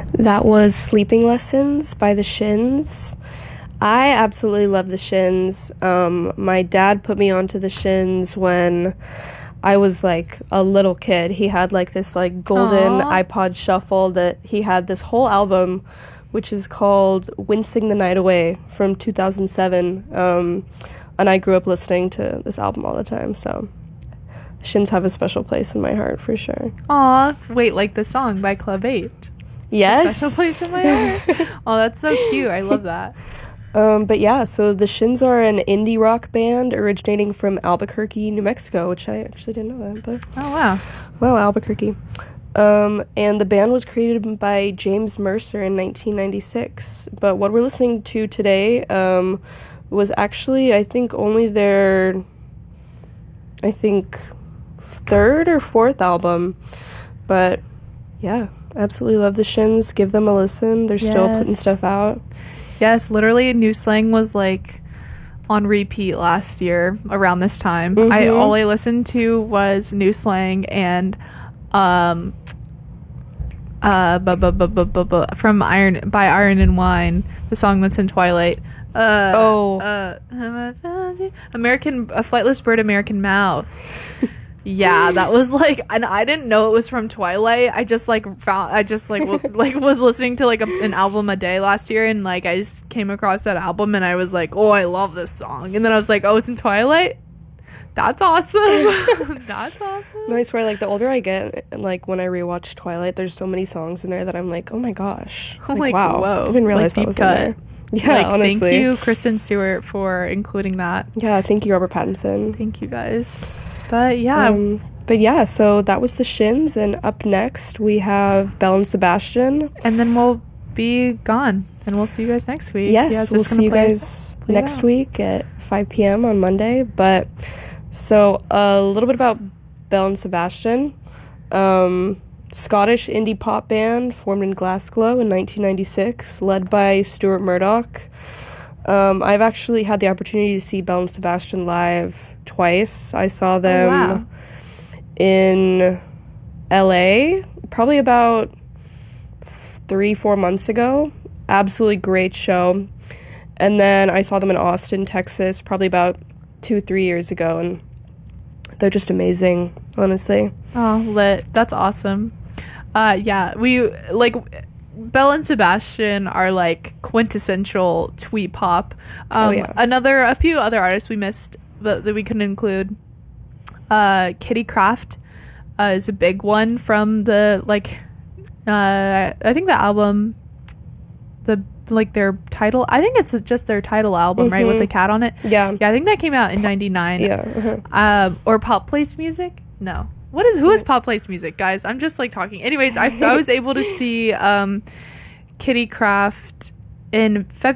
That was Sleeping Lessons by the Shins. I absolutely love the Shins. My dad put me onto the Shins when I was like a little kid. He had like this like golden iPod shuffle that he had this whole album, which is called Wincing the Night Away from 2007. And I grew up listening to this album all the time, so Shins have a special place in my heart for sure. Aw, wait, like the song by Club 8. Yes. Special place in my heart. Oh, that's so cute. I love that. But yeah, so the Shins are an indie rock band originating from Albuquerque, New Mexico, which I actually didn't know that, but... Oh, wow. Wow, Albuquerque. And the band was created by James Mercer in 1996. But what we're listening to today was actually, I think, only their, third or fourth album. But yeah, absolutely love the Shins. Give them a listen. They're still putting stuff out. Yes, literally New Slang was like on repeat last year around this time. All I listened to was New Slang and from Iron and Wine, the song that's in Twilight. A Flightless Bird, American Mouth. Yeah, that was like, and I didn't know it was from Twilight. I just was listening to like an album a day last year, and like I just came across that album, and I was like, oh, I love this song. And then I was like, oh, it's in Twilight. That's awesome. That's awesome. No, I swear, like the older I get, like when I rewatch Twilight, there's so many songs in there that I'm like, oh my gosh, like, wow, whoa, I didn't realize like that was deep cut. in there. Yeah, honestly. Thank you, Kristen Stewart, for including that. Yeah, thank you, Robert Pattinson. Thank you, guys. But yeah. So that was the Shins, and up next we have Belle and Sebastian. And then we'll be gone, and we'll see you guys next week. Yes, we'll see you guys next week at 5 p.m. on Monday. But so a little bit about Belle and Sebastian. Scottish indie pop band formed in Glasgow in 1996, led by Stuart Murdoch. I've actually had the opportunity to see Belle and Sebastian live twice. I saw them in LA probably about 3-4 months ago. Absolutely great show. And then I saw them in Austin, Texas, probably about 2-3 years ago, and they're just amazing, honestly. Oh, lit. That's awesome. Yeah, we like Belle and Sebastian are like quintessential twee pop. A few other artists we missed but that we couldn't include. Kitty Craft is a big one from the I think the album, their title. I think it's just their title album, right, with the cat on it. Yeah. I think that came out in '99. Yeah. Or Pop Place Music. No. Who is Pop Place Music, guys? I'm just like talking. Anyways, I was able to see Kitty Craft in